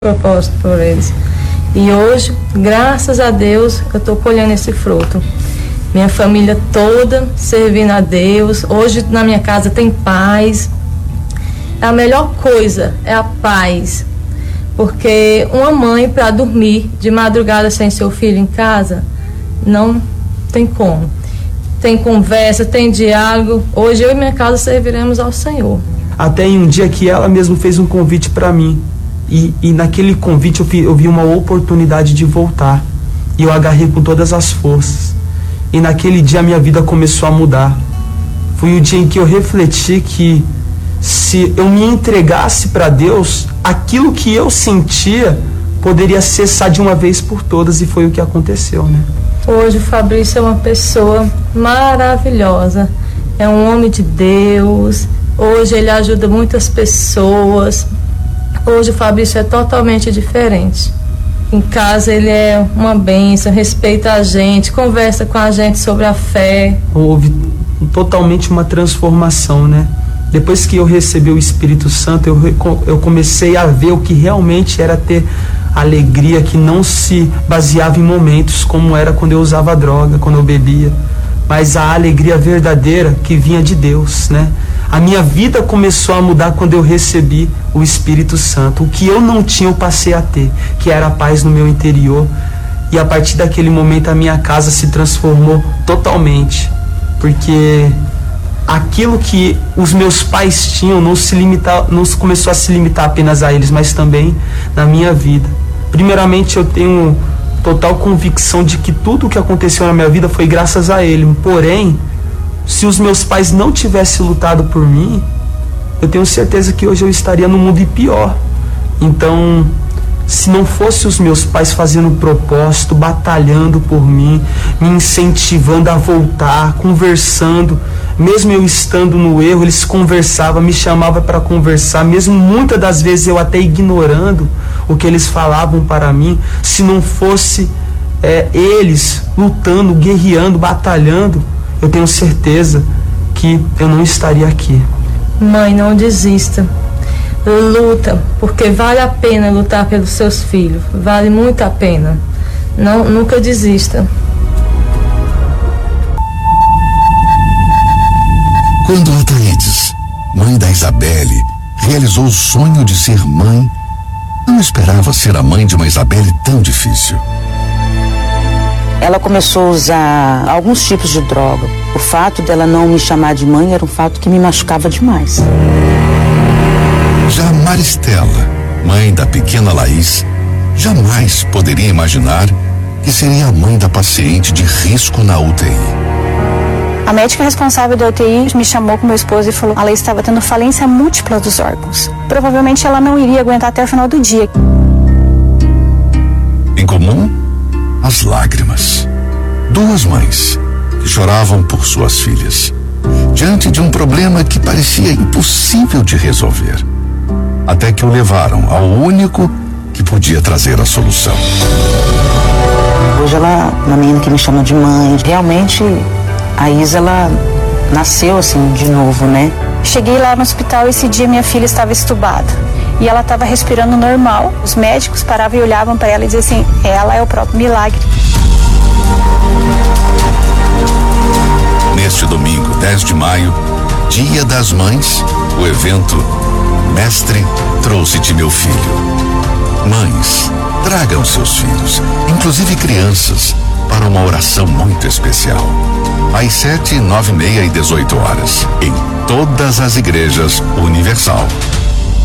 propósito por eles. E hoje, graças a Deus, eu estou colhendo esse fruto. Minha família toda servindo a Deus. Hoje na minha casa tem paz. A melhor coisa é a paz. Porque uma mãe para dormir de madrugada sem seu filho em casa, não tem como. Tem conversa, tem diálogo. Hoje eu e minha casa serviremos ao Senhor. Até em um dia que ela mesma fez um convite para mim. E naquele convite eu vi uma oportunidade de voltar. E eu agarrei com todas as forças. E naquele dia a minha vida começou a mudar. Foi o dia em que eu refleti que se eu me entregasse para Deus, aquilo que eu sentia poderia cessar de uma vez por todas, e foi o que aconteceu, né? Hoje o Fabrício é uma pessoa maravilhosa. É um homem de Deus. Hoje ele ajuda muitas pessoas. Hoje o Fabrício é totalmente diferente. Em casa ele é uma bênção, respeita a gente, conversa com a gente sobre a fé. Houve totalmente uma transformação, né? Depois que eu recebi o Espírito Santo, eu comecei a ver o que realmente era ter alegria, que não se baseava em momentos como era quando eu usava droga, quando eu bebia, mas a alegria verdadeira que vinha de Deus, né? A minha vida começou a mudar quando eu recebi o Espírito Santo. O que eu não tinha, eu passei a ter, que era a paz no meu interior. E a partir daquele momento a minha casa se transformou totalmente, porque aquilo que os meus pais tinham não começou a se limitar apenas a eles, mas também na minha vida. Primeiramente, eu tenho total convicção de que tudo o que aconteceu na minha vida foi graças a ele. Porém, se os meus pais não tivessem lutado por mim, eu tenho certeza que hoje eu estaria no mundo e pior. Então, se não fosse os meus pais fazendo um propósito, batalhando por mim, me incentivando a voltar, conversando, mesmo eu estando no erro, eles conversavam, me chamavam para conversar, mesmo muitas das vezes eu até ignorando o que eles falavam para mim, se não fosse eles lutando, guerreando, batalhando, eu tenho certeza que eu não estaria aqui. Mãe, não desista. Luta, porque vale a pena lutar pelos seus filhos. Vale muito a pena. Não, nunca desista. Quando Ataídes, mãe da Isabelle, realizou o sonho de ser mãe, não esperava ser a mãe de uma Isabelle tão difícil. Ela começou a usar alguns tipos de droga. O fato dela não me chamar de mãe era um fato que me machucava demais. Já Maristela, mãe da pequena Laís, jamais poderia imaginar que seria a mãe da paciente de risco na UTI. A médica responsável da UTI me chamou com meu esposo e falou: a Laís estava tendo falência múltipla dos órgãos. Provavelmente ela não iria aguentar até o final do dia. Em comum, as lágrimas. Duas mães que choravam por suas filhas, diante de um problema que parecia impossível de resolver. Até que o levaram ao único que podia trazer a solução. Hoje ela, uma menina que me chama de mãe, realmente a Isa, ela nasceu assim de novo, né? Cheguei lá no hospital, esse dia minha filha estava estubada e ela estava respirando normal. Os médicos paravam e olhavam para ela e diziam assim: ela é o próprio milagre. Neste domingo, 10 de maio, Dia das Mães, o evento Mestre, trouxe-te meu filho. Mães, tragam seus filhos, inclusive crianças, para uma oração muito especial. Às 7, 9h30 e 18 horas, em todas as igrejas Universal.